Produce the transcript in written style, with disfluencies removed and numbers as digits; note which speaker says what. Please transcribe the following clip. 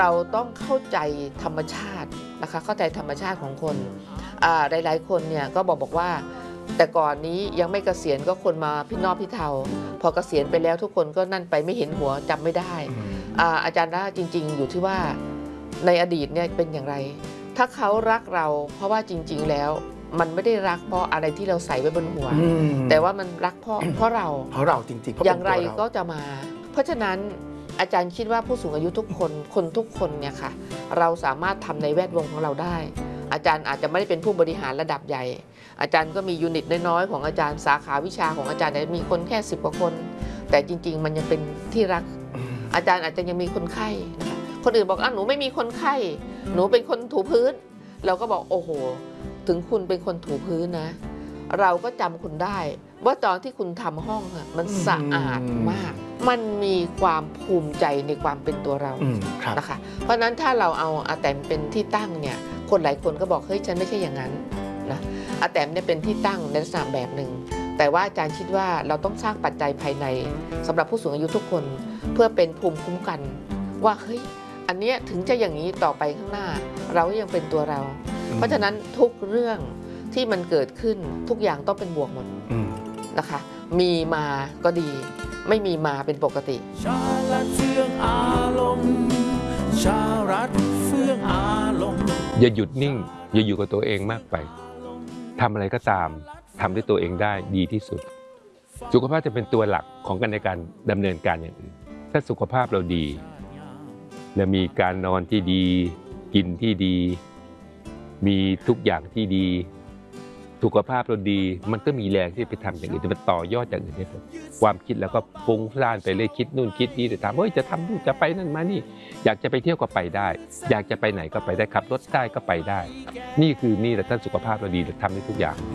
Speaker 1: เราต้องเข้าใจธรรมชาตินะคะเข้าใจธรรมชาติของคนหลายๆคนเนี่ยก็บอกว่าแต่ก่อนนี้ยังไม่เกษียณก็คนมาพี่นอกพี่เทาพอเกษียณไปแล้วทุกคนก็นั่นไปไม่เห็นหัวจำไม่ได้อาจารย์ว่าจริงๆอยู่ที่ว่าในอดีตเนี่ยเป็นอย่างไรถ้าเขารักเราเพราะว่าจริงๆแล้วมันไม่ได้รักเพราะอะไรที่เราใส่ไว้บนหัวแต่ว่ามันรักเพราะเราจริงๆอย่างไรก็จะมาเพราะฉะนั้นอาจารย์คิดว่าผู้สูงอายุทุกคนทุกคนเนี่ยค่ะเราสามารถทำในแวดวงของเราได้อาจารย์อาจจะไม่ได้เป็นผู้บริหารระดับใหญ่อาจารย์ก็มียูนิตน้อยๆของอาจารย์สาขาวิชาของอาจารย์มีคนแค่10 กว่าคนแต่จริงๆมันยังเป็นที่รักอาจารย์อาจจะยังมีคนไข้นะคะคนอื่นบอกหนูไม่มีคนไข้หนูเป็นคนถูพื้นเราก็บอกโอ้โหถึงคุณเป็นคนถูพื้นนะเราก็จำคุณได้ว่าตอนที่คุณทำห้องมันสะอาดมากมันมีความภูมิใจในความเป็นตัวเรานะคะเพราะนั้นถ้าเราเอาอาแตมเป็นที่ตั้งเนี่ยคนหลายคนก็บอกเฮ้ยฉันไม่ใช่อย่างนั้นนะอาแตมเนี่ยเป็นที่ตั้งในลักษณะแบบหนึ่งแต่ว่าอาจารย์คิดว่าเราต้องสร้างปัจจัยภายในสำหรับผู้สูงอายุทุกคนเพื่อเป็นภูมิคุ้มกันว่าเฮ้ยอันเนี้ยถึงจะอย่างนี้ต่อไปข้างหน้าเรายังเป็นตัวเราเพราะฉะนั้นทุกเรื่องที่มันเกิดขึ้นทุกอย่างต้องเป็นบวกหมดนะคะมีมาก็ดีไม่มีมาเป็นปกติชาลัดเฟื่องอารมณ์
Speaker 2: ชาลัดเฟื่องอารมณ์อย่าหยุดนิ่งอย่าอยู่กับตัวเองมากไปทำอะไรก็ตามทำด้วยตัวเองได้ดีที่สุดสุขภาพจะเป็นตัวหลักของการในการดำเนินการอย่างอื่นถ้าสุขภาพเราดีและมีการนอนที่ดีกินที่ดีมีทุกอย่างที่ดีสุขภาพเราดีมันก็มีแรงที่ไปทำอย่างอื่นจะมันต่อยอดอย่างอื่นได้หมดความคิดแล้วก็ฟุ้งซ่านไปเลยคิดนู่นคิดนี่แต่ถามว่าจะทำนู่นจะไปนั่นมานี่อยากจะไปเที่ยวก็ไปได้อยากจะไปไหนก็ไปได้ขับรถได้ก็ไปได้นี่แหละถ้าสุขภาพเราดีเราทำได้ทุกอย่าง